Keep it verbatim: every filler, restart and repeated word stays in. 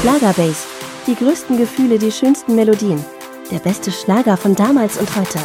Schlagerbase. Die größten Gefühle, die schönsten Melodien. Der beste Schlager von damals und heute.